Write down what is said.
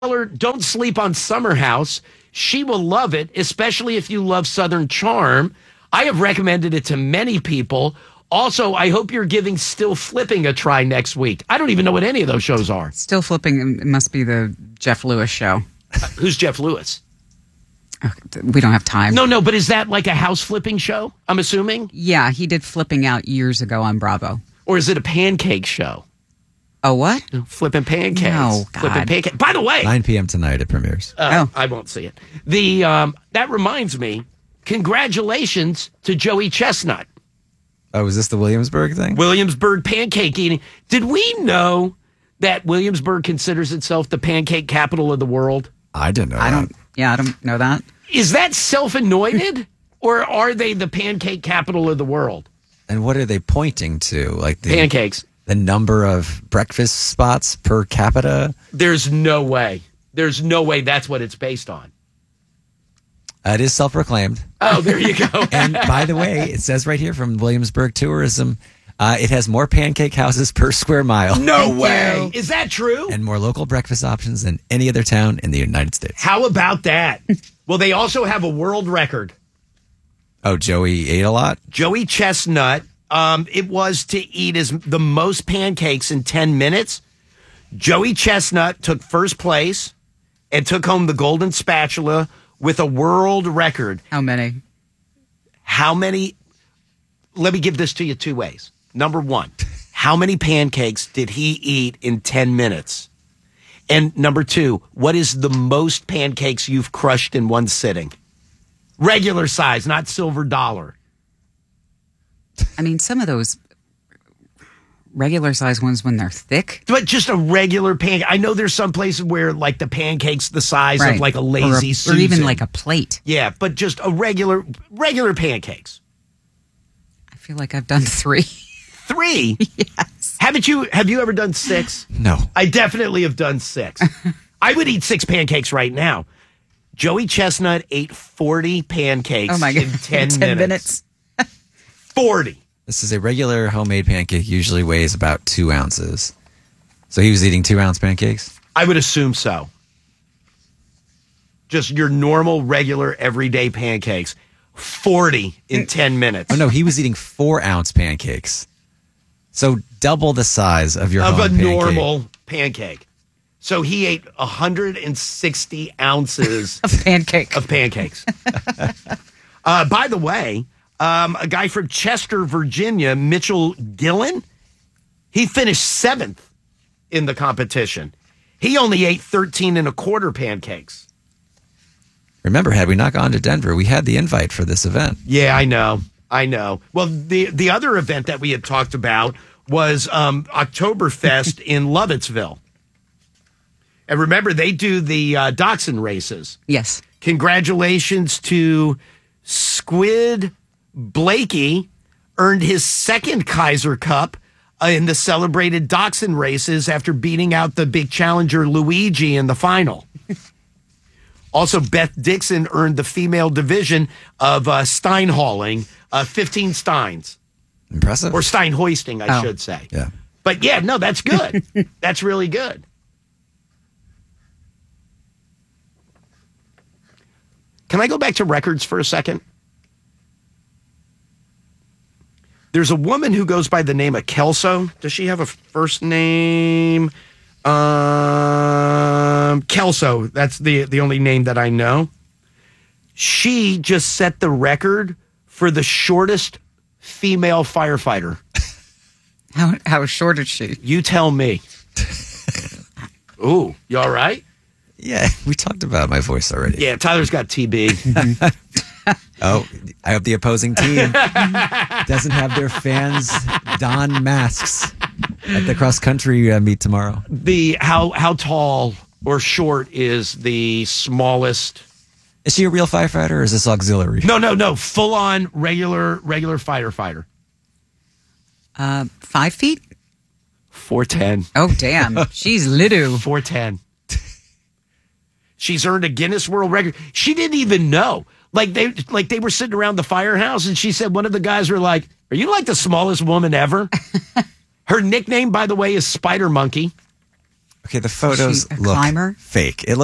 her, don't sleep on Summer House. She will love it, especially if you love Southern Charm. I have recommended it to many people. Also, I hope you're giving Still Flipping a try next week. I don't even know what any of those shows are. Still Flipping, it must be the Jeff Lewis show. Who's Jeff Lewis? We don't have time. No, but is that like a house flipping show, I'm assuming? Yeah, he did Flipping Out years ago on Bravo. Or is it a pancake show? Oh, what? Flipping pancakes. No, God. Flipping pancakes. By the way. 9 p.m. tonight it premieres. I won't see it. That reminds me, congratulations to Joey Chestnut. Oh, is this the Williamsburg thing? Williamsburg pancake eating. Did we know that Williamsburg considers itself the pancake capital of the world? I didn't know that. I don't know that. Is that self-anointed, or are they the pancake capital of the world? And what are they pointing to? Like pancakes. The number of breakfast spots per capita? There's no way. There's no way that's what it's based on. It is self-proclaimed. Oh, there you go. And by the way, it says right here from Williamsburg Tourism, it has more pancake houses per square mile. No way. Is that true? And more local breakfast options than any other town in the United States. How about that? Well, they also have a world record. Oh, Joey ate a lot? Joey Chestnut, it was to eat the most pancakes in 10 minutes. Joey Chestnut took first place and took home the golden spatula with a world record. How many? Let me give this to you two ways. Number one, how many pancakes did he eat in 10 minutes? And number two, what is the most pancakes you've crushed in one sitting? Regular size, not silver dollar. I mean, some of those regular size ones when they're thick. But just a regular pancake. I know there's some places where like the pancake's the size of like a Lazy Susan. Or even like a plate. Yeah, but just a regular pancakes. I feel like I've done 3. 3? Yes. Have you ever done 6? No. I definitely have done 6. I would eat 6 pancakes right now. Joey Chestnut ate 40 pancakes in 10 minutes. 40. This is a regular homemade pancake, usually weighs about 2 ounces. So he was eating 2-ounce pancakes? I would assume so. Just your normal, regular, everyday pancakes. 40 in 10 minutes. Oh, no, he was eating 4-ounce pancakes. So double the size of your normal pancake. So he ate 160 ounces of pancakes. By the way, a guy from Chester, Virginia, Mitchell Gillen, he finished 7th in the competition. He only ate 13 and a quarter pancakes. Remember, had we not gone to Denver, we had the invite for this event. Yeah, I know. Well, the other event that we had talked about was Oktoberfest in Lovettsville. And remember, they do the dachshund races. Yes. Congratulations to Squid Blakey, earned his 2nd Kaiser Cup in the celebrated dachshund races after beating out the big challenger Luigi in the final. Also, Beth Dixon earned the female division of stein hauling, 15 steins. Impressive. Or stein hoisting, I should say. Yeah. But yeah, no, that's good. That's really good. Can I go back to records for a second? There's a woman who goes by the name of Kelso. Does she have a first name? Kelso. That's the only name that I know. She just set the record for the shortest female firefighter. How short is she? You tell me. Ooh, you all right? Yeah, we talked about my voice already. Yeah, Tyler's got TB. Oh, I hope the opposing team doesn't have their fans don masks at the cross country meet tomorrow. How tall or short is the smallest? Is she a real firefighter or is this auxiliary? No. Full on regular firefighter. 5 feet? 4'10". Oh, damn. She's little. 4'10". She's earned a Guinness World Record. She didn't even know. Like they were sitting around the firehouse, and she said one of the guys were like, "Are you like the smallest woman ever?" Her nickname, by the way, is Spider Monkey. Okay, the photos a look climber? fake. It